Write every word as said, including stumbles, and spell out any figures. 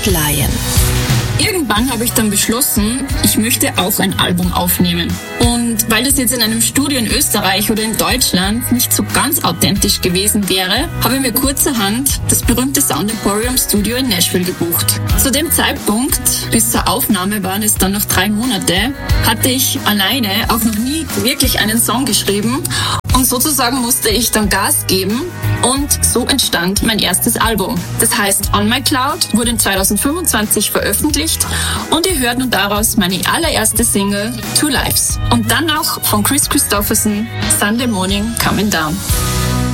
Lion. Irgendwann habe ich dann beschlossen, ich möchte auch ein Album aufnehmen. Und weil das jetzt in einem Studio in Österreich oder in Deutschland nicht so ganz authentisch gewesen wäre, habe ich mir kurzerhand das berühmte Sound Emporium Studio in Nashville gebucht. Zu dem Zeitpunkt, bis zur Aufnahme waren es dann noch drei Monate, hatte ich alleine auch noch nie wirklich einen Song geschrieben. Und sozusagen musste ich dann Gas geben und so entstand mein erstes Album. Das heißt On My Cloud, wurde zwanzig fünfundzwanzig veröffentlicht und ihr hört nun daraus meine allererste Single Two Lives. Und dann auch von Kris Kristofferson Sunday Morning Coming Down.